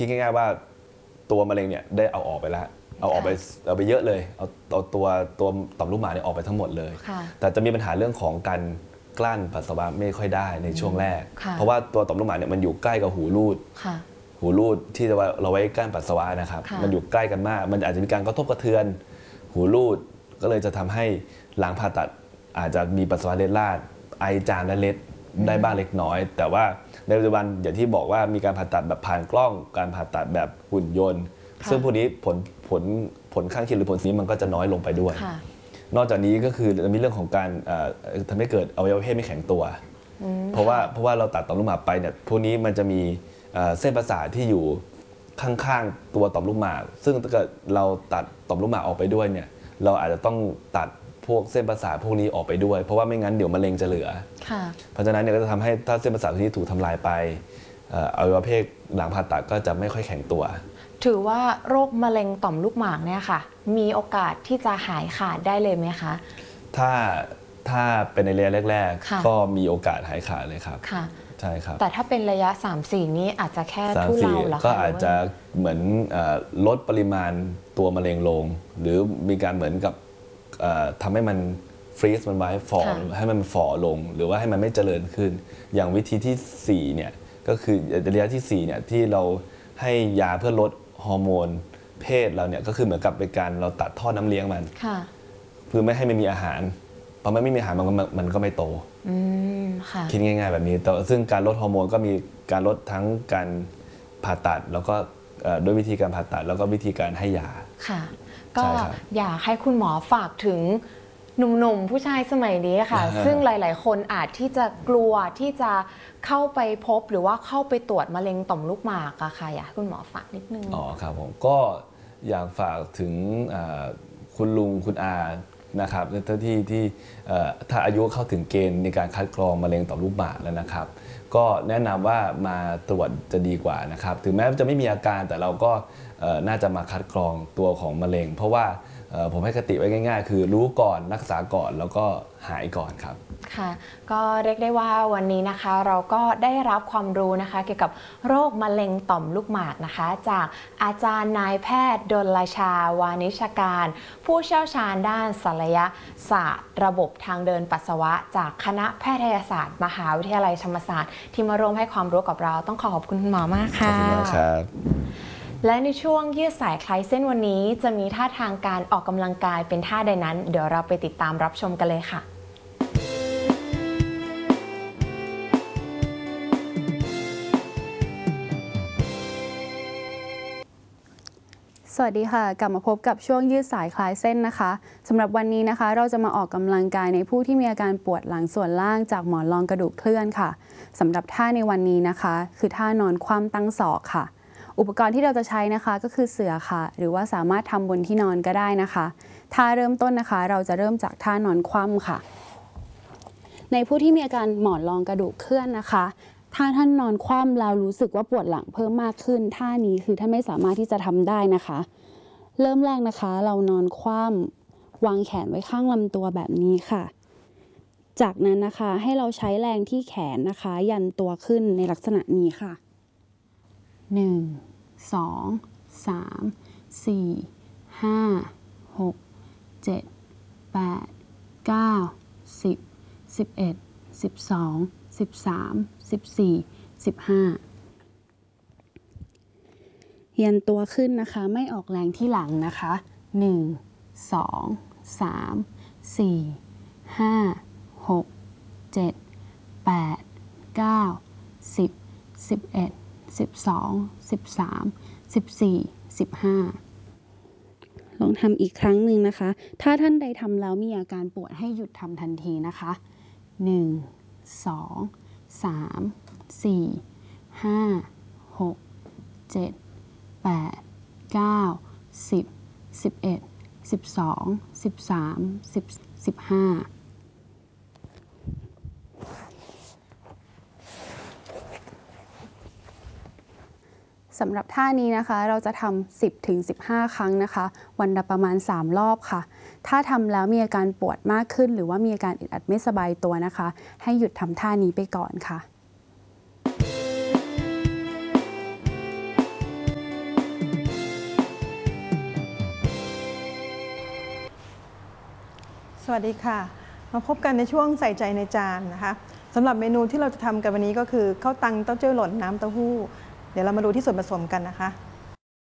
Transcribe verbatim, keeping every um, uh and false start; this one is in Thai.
คิดง่ายๆว่าตัวมะเร็งเนี่ยได้เอาออกไปแล้วเอาออกไปเอาไปเยอะเลยเอาเอาตัวตัวต่อมลูกหมากเนี่ยออกไปทั้งหมดเลยแต่จะมีปัญหาเรื่องของการกลั้นปัสสาวะไม่ค่อยได้ในช่วงแรกเพราะว่าตัวต่อมลูกหมากเนี่ยมันอยู่ใกล้กับหูรูดหูรูดที่เราไว้กั้นปัสสาวะนะครับมันอยู่ใกล้กันมากมันอาจจะมีการกระทบกระเทือนหูรูดก็เลยจะทำให้หลังผ่าตัดอาจจะมีปัสสาวะเล็ดลาดไอจามและเล็ดได้บ้างเล็กน้อยแต่ว่าในปัจจุบันอย่างที่บอกว่ามีการผ่าตัดแบบผ่านกล้องการผ่าตัดแบบหุ่นยนต์ซึ่งพวกนี้ผลผลผลข้างเคียงหรือผลนี้มันก็จะน้อยลงไปด้วยนอกจากนี้ก็คือมีเรื่องของการทำให้เกิดอวัยวะเพศไม่แข็งตัวเพราะว่าเพราะว่าเราตัดต่อมลูกหมากไปเนี่ยพวกนี้มันจะมีเส้นประสาทที่อยู่ข้างๆตัวต่อมลูกหมากซึ่งถ้าเกิดเราตัดต่อมลูกหมากออกไปด้วยเนี่ยเราอาจจะต้องตัดพวกเส้นประสาทพวกนี้ออกไปด้วยเพราะว่าไม่งั้นเดี๋ยวมะเร็งจะเหลือเพราะฉะนั้นเนี่ยก็จะทำให้ถ้าเส้นประสาทที่ถูกทำลายไปอวัยวะเพศหลังผ่าตัดก็จะไม่ค่อยแข็งตัวถือว่าโรคมะเร็งต่อมลูกหมากเนี่ยค่ะมีโอกาสที่จะหายขาดได้เลยไหมคะถ้าถ้าเป็นในระยะแรกๆก็มีโอกาสหายขาดเลยครับใช่ครับแต่ถ้าเป็นระยะ สามถึงสี่ นี้อาจจะแค่ทุเลาหรอคะก็อาจจะเหมือนลดปริมาณตัวมะเร็งลงหรือมีการเหมือนกับทำให้มันฟรีซมันไว้ฝ่อให้มันฝ่อลงหรือว่าให้มันไม่เจริญขึ้นอย่างวิธีที่สี่เนี่ยก็คือระยะที่สี่เนี่ยที่เราให้ยาเพื่อลดฮอร์โมนเพศเราเนี่ยก็คือเหมือนกับเป็นการเราตัดท่อน้ำเลี้ยงมันเพื่อไม่ให้มันมีอาหารพอมันไม่มีอาหารมันก็มันก็ไม่โตคิดง่ายๆแบบนี้แต่ซึ่งการลดฮอร์โมนก็มีการลดทั้งการผ่าตัดแล้วก็ด้วยวิธีการผ่าตัดแล้วก็วิธีการให้ยาค่ะก็อยากให้คุณหมอฝากถึงหนุ่มๆผู้ชายสมัยนี้ค่ะซึ่งหลายๆคนอาจที่จะกลัวที่จะเข้าไปพบหรือว่าเข้าไปตรวจมะเร็งต่อมลูกหมากอะค่ะอยากให้คุณหมอฝากนิดนึงอ๋อครับผมก็อยากฝากถึงคุณลุงคุณอานะครับที่ที่ถ้าอายุเข้าถึงเกณฑ์ในการคัดกรองมะเร็งต่อมลูกหมากแล้วนะครับก็แนะนำว่ามาตรวจจะดีกว่านะครับถึงแม้จะไม่มีอาการแต่เราก็น่าจะมาคัดกรองตัวของมะเร็งเพราะว่าผมให้คติไว้ง่ายๆคือรู้ก่อนรักษาก่อนแล้วก็หายก่อนครับค่ะก็เรียกได้ว่าวันนี้นะคะเราก็ได้รับความรู้นะคะเกี่ยวกับโรคมะเร็งต่อมลูกหมากนะคะจากอาจารย์นายแพทย์ดลชาวานิชการ ผู้เชี่ยวชาญด้านศัลยศาสตร์ระบบทางเดินปัสสาวะจากคณะแพทยศาสตร์มหาวิทยาลัยธรรมศาสตร์ที่มาร่วมให้ความรู้กับเราต้องขอขอบคุณคุณหมอมากค่ะขอบคุณมากครับและในช่วงยืดสายคลายเส้นวันนี้จะมีท่าทางการออกกำลังกายเป็นท่าใดนั้นเดี๋ยวเราไปติดตามรับชมกันเลยค่ะสวัสดีค่ะกลับมาพบกับช่วงยืดสายคลายเส้นนะคะสำหรับวันนี้นะคะเราจะมาออกกำลังกายในผู้ที่มีอาการปวดหลังส่วนล่างจากหมอนรองกระดูกเคลื่อนค่ะสำหรับท่าในวันนี้นะคะคือท่านอนคว่ำตั้งศอกค่ะอุปกรณ์ที่เราจะใช้นะคะก็คือเสื่อค่ะหรือว่าสามารถทำบนที่นอนก็ได้นะคะท่าเริ่มต้นนะคะเราจะเริ่มจากท่านอนคว่ำค่ะในผู้ที่มีอาการหมอนรองกระดูกเคลื่อนนะคะถ้าท่านนอนคว่ำเรารู้สึกว่าปวดหลังเพิ่มมากขึ้นท่านี้คือท่านไม่สามารถที่จะทำได้นะคะเริ่มแรกนะคะเรานอนคว่ำวางแขนไว้ข้างลำตัวแบบนี้ค่ะจากนั้นนะคะให้เราใช้แรงที่แขนนะคะยันตัวขึ้นในลักษณะนี้ค่ะหนึ่ง สอง สาม สี่ ห้า หก เจ็ด แปด เก้า สิบ สิบเอ็ด สิบสอง สิบสาม สิบสี่ สิบห้ายันตัวขึ้นนะคะไม่ออกแรงที่หลังนะคะหนึ่ง สอง สาม สี่ ห้า หก เจ็ด แปด เก้า สิบ สิบเอ็ด สิบสอง สิบสาม สิบสี่ สิบห้าลองทำอีกครั้งหนึ่งนะคะถ้าท่านใดทำแล้วมีอาการปวดให้หยุดทำทันทีนะคะหนึ่ง สอง สาม สี่ ห้า หก เจ็ด แปด เก้า สิบ สิบเอ็ด สิบสอง สิบสาม สิบ สิบห้าสำหรับท่านี้นะคะเราจะทำ สิบถึงสิบห้า ครั้งนะคะวันละประมาณสามรอบค่ะถ้าทำแล้วมีอาการปวดมากขึ้นหรือว่ามีอาการอึดอัดไม่สบายตัวนะคะให้หยุดทำท่านี้ไปก่อนค่ะสวัสดีค่ะมาพบกันในช่วงใส่ใจในจานนะคะสำหรับเมนูที่เราจะทำกันวันนี้ก็คือข้าวตังเต้าเจี้ยวหล่นน้ำเต้าหู้เดี๋ยวเรามาดูที่ส่วนผสมกันนะคะ